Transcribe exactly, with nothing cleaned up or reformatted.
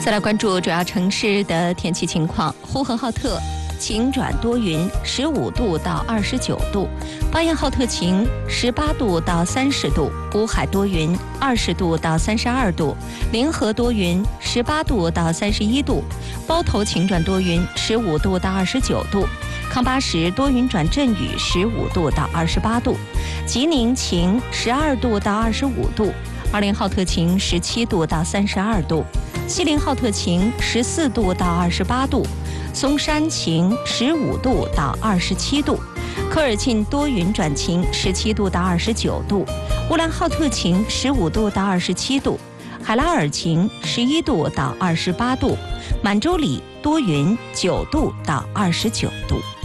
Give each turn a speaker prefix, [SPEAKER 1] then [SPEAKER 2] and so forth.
[SPEAKER 1] 再来关注主要城市的天气情况。呼和浩特晴转多云，十五度到二十九度；巴彦浩特晴，十八度到三十度；乌海多云，二十度到三十二度；临河多云，十八度到三十一度；包头晴转多云，十五度到二十九度；康巴什多云转阵雨，十五度到二十八度；吉宁晴，十二度到二十五度；二林浩特晴，十七度到三十二度；锡林浩特晴，十四度到二十八度；松山晴，十五度到二十七度；科尔沁多云转晴，十七度到二十九度；乌兰浩特晴，十五度到二十七度；海拉尔晴，十一度到二十八度；满洲里多云，九度到二十九度。